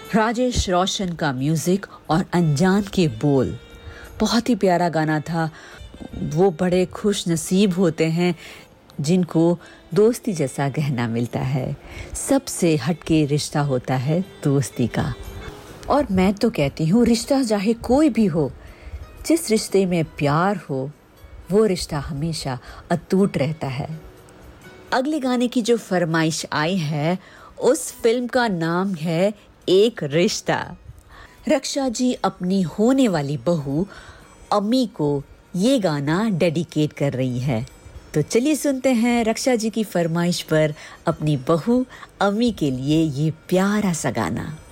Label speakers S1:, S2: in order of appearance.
S1: राजेश रोशन का म्यूजिक और अनजान के बोल, बहुत ही प्यारा गाना था। वो बड़े खुश नसीब होते हैं जिनको दोस्ती जैसा गहना मिलता है। सबसे हटके रिश्ता होता है दोस्ती का। और मैं तो कहती हूँ रिश्ता चाहे कोई भी हो, जिस रिश्ते में प्यार हो वो रिश्ता हमेशा अटूट रहता है। अगले गाने की जो फरमाइश आई है उस फिल्म का नाम है एक रिश्ता। रक्षा जी अपनी होने वाली बहू अम्मी को ये गाना डेडिकेट कर रही है। तो चलिए सुनते हैं रक्षा जी की फरमाइश पर अपनी बहू अम्मी के लिए ये प्यारा सा गाना।